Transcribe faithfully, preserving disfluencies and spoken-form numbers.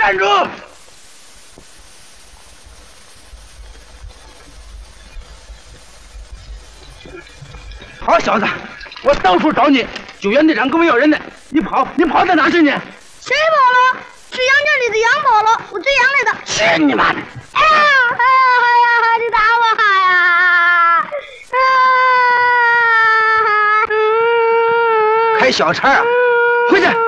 站住！好小子，我到处找你，九原队长跟我要人呢，你跑，你跑到哪去呢？ 谁跑了？是羊圈里的羊跑了，我追羊来的。 去你妈的！ 哎呀哎呀哎呀！你打我呀！啊！ 开小差啊！回去。